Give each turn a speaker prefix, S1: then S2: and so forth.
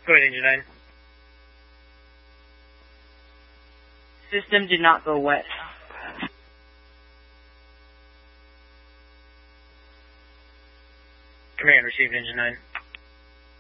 S1: Go ahead, Engine 9.
S2: System did not go wet.
S1: Command received, Engine 9.